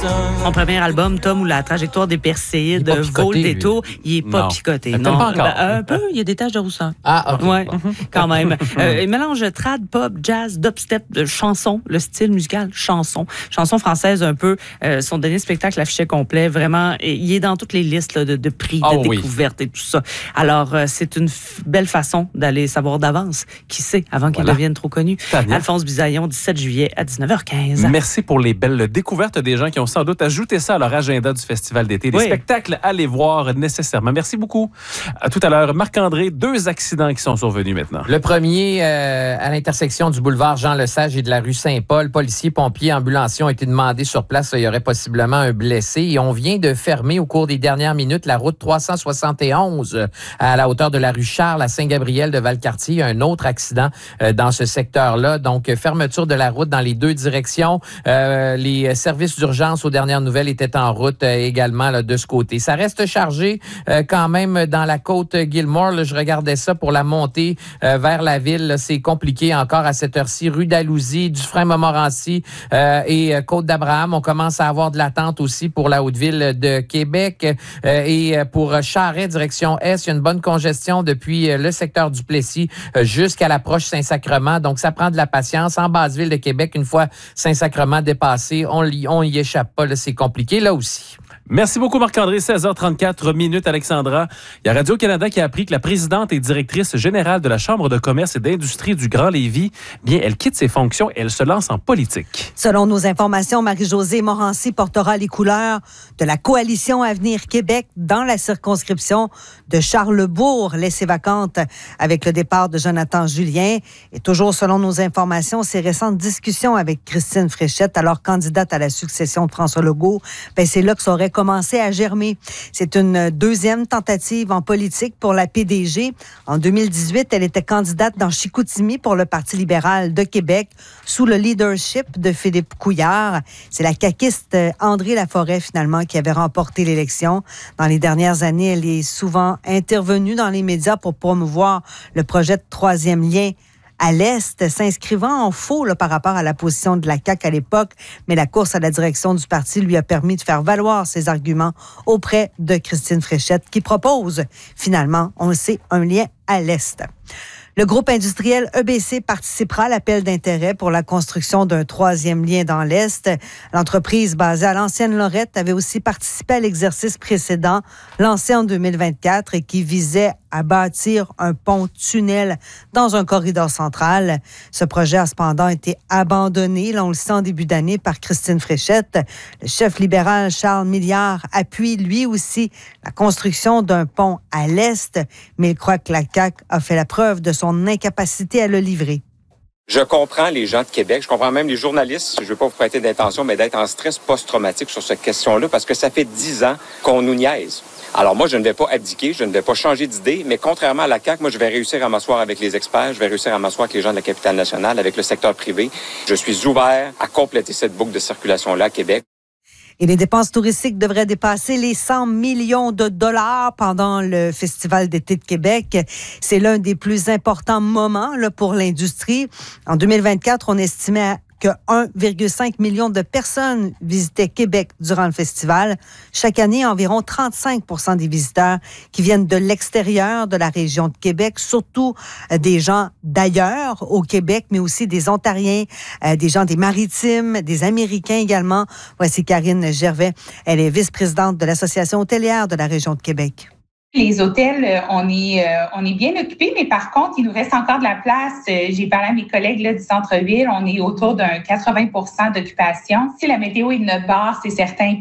Son premier album, Tom ou la trajectoire des Perséides, Volt et tout, il est pas picoté. Non, pas encore. Un peu, il y a des taches de rousseur. Ah, OK. Ouais, quand même. Il mélange trad, pop, jazz, dubstep, chanson, le style musical, chanson française un peu. Son dernier spectacle affichait complet, vraiment. Il est dans toutes les listes là, de prix, de découvertes et tout ça. Alors, c'est une belle façon d'aller savoir d'avance, qui sait, avant qu'il devienne trop connu. Alphonse Bisaillon, 17 juillet à 19h15. Merci pour les belles découvertes des gens qui ont sans doute ajouté ça à leur agenda du festival d'été. Des spectacles à aller voir nécessairement. Merci beaucoup. À tout à l'heure. Marc-André, 2 accidents qui sont survenus maintenant. Le premier, à l'intersection du boulevard Jean-Lesage et de la rue Saint-Paul. Policiers, pompiers, ambulanciers ont été demandés sur place. Il y aurait possiblement un blessé. Et on vient de fermer au cours des dernières minutes la route 371 à la hauteur de la rue Charles à Saint-Gabriel de Valcartier. Il y a un autre accident dans ce secteur-là. Donc, fermeture de la route dans les 2 directions. Les services d'urgence aux dernières nouvelles étaient en route également là, de ce côté. Ça reste chargé quand même dans la côte Gilmore. Là, je regardais ça pour la montée vers la ville. Là, c'est compliqué encore à cette heure-ci. Rue d'Alousie, Dufresne-Montmorency et Côte d'Abraham. On commence à avoir de l'attente aussi pour la Haute-Ville de Québec. Et pour Charest, direction Est, il y a une bonne congestion depuis le secteur du Plessis jusqu'à l'approche Saint-Sacrement. Donc, ça prend de la patience. En Basse-Ville de Québec, une fois Saint-Sacrement dépassé, on y échappe pas. Là, c'est compliqué là aussi. Merci beaucoup, Marc-André. 16h34 minutes, Alexandra. Il y a Radio-Canada qui a appris que la présidente et directrice générale de la Chambre de commerce et d'industrie du Grand Lévis, bien, elle quitte ses fonctions et elle se lance en politique. Selon nos informations, Marie-Josée Morancy portera les couleurs de la coalition Avenir Québec dans la circonscription de Charlesbourg, laissée vacante avec le départ de Jonathan Julien. Et toujours selon nos informations, ces récentes discussions avec Christine Fréchette, alors candidate à la succession de François Legault, bien, c'est là que ça aurait commencé à germer. C'est une 2e tentative en politique pour la PDG. En 2018, elle était candidate dans Chicoutimi pour le Parti libéral de Québec sous le leadership de Philippe Couillard. C'est la caquiste André Laforêt, finalement, qui avait remporté l'élection. Dans les dernières années, elle est souvent intervenue dans les médias pour promouvoir le projet de 3e lien à l'Est, s'inscrivant en faux là, par rapport à la position de la CAQ à l'époque, mais la course à la direction du parti lui a permis de faire valoir ses arguments auprès de Christine Fréchette, qui propose, finalement, on le sait, un lien à l'Est. Le groupe industriel EBC participera à l'appel d'intérêt pour la construction d'un 3e lien dans l'Est. L'entreprise basée à l'ancienne Lorette avait aussi participé à l'exercice précédent, lancé en 2024 et qui visait à bâtir un pont-tunnel dans un corridor central. Ce projet a cependant été abandonné, là, on le sait, en début d'année par Christine Fréchette. Le chef libéral Charles Milliard appuie lui aussi la construction d'un pont à l'Est, mais il croit que la CAQ a fait la preuve de son incapacité à le livrer. Je comprends les gens de Québec, je comprends même les journalistes, je ne veux pas vous prêter d'intention, mais d'être en stress post-traumatique sur cette question-là, parce que ça fait 10 ans qu'on nous niaise. Alors moi, je ne vais pas abdiquer, je ne vais pas changer d'idée, mais contrairement à la CAQ, moi, je vais réussir à m'asseoir avec les experts, je vais réussir à m'asseoir avec les gens de la capitale nationale, avec le secteur privé. Je suis ouvert à compléter cette boucle de circulation-là à Québec. Et les dépenses touristiques devraient dépasser les 100 millions de dollars pendant le Festival d'été de Québec. C'est l'un des plus importants moments là, pour l'industrie. En 2024, on estimait que 1,5 million de personnes visitaient Québec durant le festival. Chaque année, environ 35% des visiteurs qui viennent de l'extérieur de la région de Québec, surtout des gens d'ailleurs au Québec, mais aussi des Ontariens, des gens des Maritimes, des Américains également. Voici Karine Gervais. Elle est vice-présidente de l'Association hôtelière de la région de Québec. Les hôtels, on est bien occupés, mais par contre, il nous reste encore de la place. J'ai parlé à mes collègues là, du centre-ville, on est autour d'un 80% d'occupation. Si la météo est de notre bord, c'est certain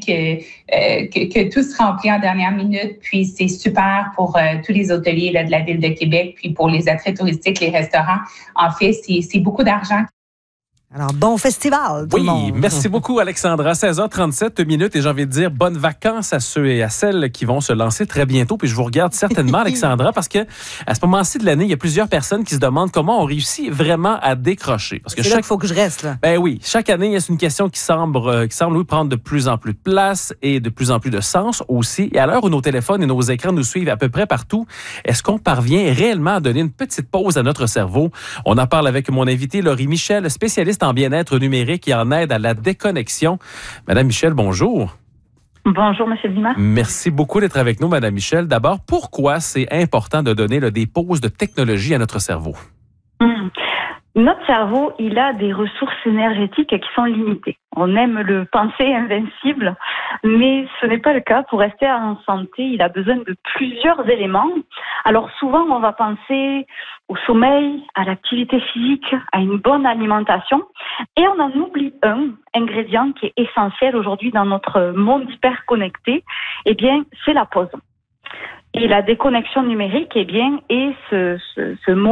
que tout se remplit en dernière minute, puis c'est super pour tous les hôteliers là, de la Ville de Québec, puis pour les attraits touristiques, les restaurants. En fait, c'est beaucoup d'argent. Alors, bon festival, tout le monde. Oui, merci beaucoup, Alexandra. 16h37 minutes et j'ai envie de dire bonnes vacances à ceux et à celles qui vont se lancer très bientôt. Puis je vous regarde certainement, Alexandra, parce que à ce moment-ci de l'année, il y a plusieurs personnes qui se demandent comment on réussit vraiment à décrocher. Parce que c'est là qu'il faut que je reste, là. Ben oui, chaque année, c'est une question qui semble oui, prendre de plus en plus de place et de plus en plus de sens aussi. Et à l'heure où nos téléphones et nos écrans nous suivent à peu près partout, est-ce qu'on parvient réellement à donner une petite pause à notre cerveau? On en parle avec mon invité, Laurie Michel, spécialiste spécialiste en bien-être numérique et en aide à la déconnexion. Madame Michel, bonjour. Bonjour, M. Dumas. Merci beaucoup d'être avec nous, Madame Michel. D'abord, pourquoi c'est important de donner des pauses de technologie à notre cerveau? Notre cerveau, il a des ressources énergétiques qui sont limitées. On aime le penser invincible, mais ce n'est pas le cas. Pour rester en santé, il a besoin de plusieurs éléments. Alors souvent, on va penser au sommeil, à l'activité physique, à une bonne alimentation. Et on en oublie un ingrédient qui est essentiel aujourd'hui dans notre monde hyper connecté. Eh bien, c'est la pause. Et la déconnexion numérique, eh bien, est ce mot